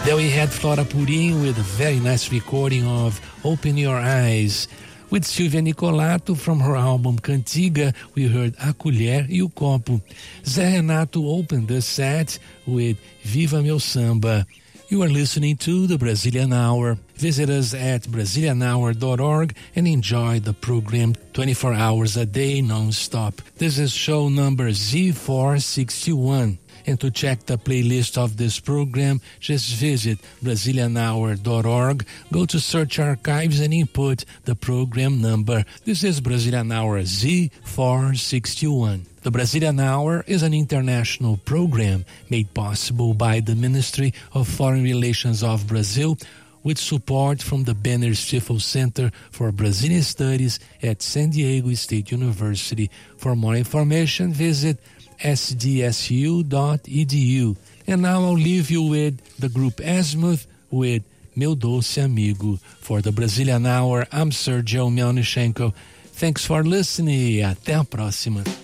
There we had Flora Purim with a very nice recording of Open Your Eyes. With Silvia Nicolato from her album Cantiga, we heard A Colher e o Copo. Zé Renato opened the set with Viva Meu Samba. You are listening to the Brazilian Hour. Visit us at BrazilianHour.org and enjoy the program 24 hours a day non-stop. This is show number Z461. And to check the playlist of this program, just visit BrazilianHour.org, go to Search Archives and input the program number. This is Brazilian Hour Z461. The Brazilian Hour is an international program made possible by the Ministry of Foreign Relations of Brazil, with support from the Benner Stifel Center for Brazilian Studies at San Diego State University. For more information, visit sdsu.edu. And now I'll leave you with the group Azimuth with Meu Doce Amigo. For the Brazilian Hour, I'm Sergio Melnichenko. Thanks for listening e até a próxima.